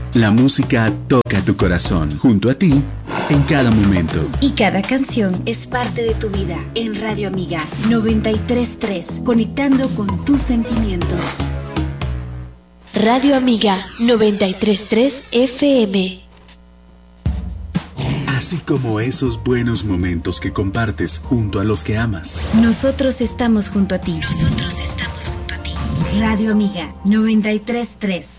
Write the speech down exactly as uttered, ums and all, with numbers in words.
La música toca tu corazón, junto a ti, en cada momento. Y cada canción es parte de tu vida. En Radio Amiga noventa y tres punto tres, conectando con tus sentimientos. Radio Amiga noventa y tres punto tres F M. Así como esos buenos momentos que compartes junto a los que amas. Nosotros estamos junto a ti. Nosotros estamos junto a ti. Radio Amiga noventa y tres punto tres.